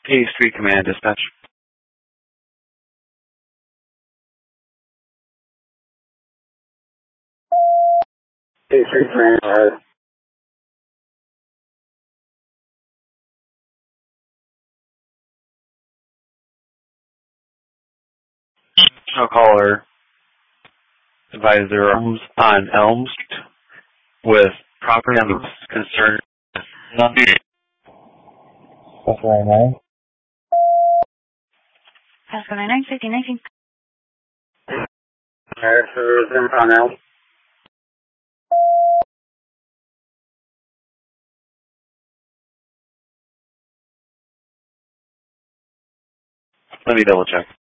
A3 Command Dispatch. A3 Command, go ahead. I'll caller advisor on Elm Street with property on the concern. Pasco 99. Pasco 99, 1519. Alright, so resume on now. Let me double check.